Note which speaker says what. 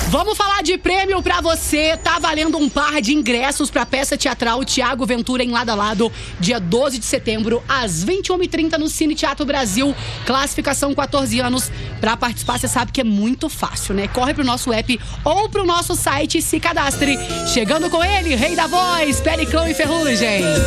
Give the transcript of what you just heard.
Speaker 1: Vamos falar de prêmio pra você. Tá valendo um par de ingressos pra peça teatral Tiago Ventura em Lado a Lado, dia 12 de setembro, às 21h30 no Cine Teatro Brasil. Classificação 14 anos. Pra participar, você sabe que é muito fácil, né? Corre pro nosso app ou pro nosso site e se cadastre. Chegando com ele, rei da voz, Pericão e Ferrugem.